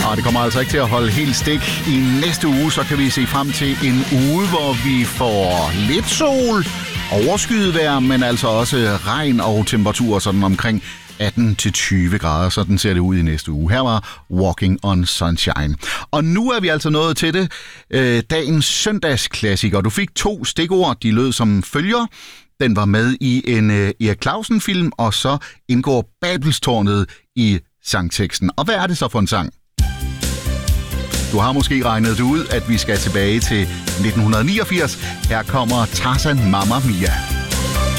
Og det kommer altså ikke til at holde helt stik. I næste uge, så kan vi se frem til en uge, hvor vi får lidt sol, overskyet vejr, men altså også regn og temperaturer sådan omkring 18-20 grader. Sådan ser det ud i næste uge. Her var Walking on Sunshine. Og nu er vi altså nået til det. Dagens søndagsklassiker. Du fik 2 stikord. De lød som følger. Den var med i en Erik Clausen-film, og så indgår Babelstårnet i sangteksten. Og hvad er det så for en sang? Du har måske regnet det ud, at vi skal tilbage til 1989. Her kommer Tarzan Mamma Mia.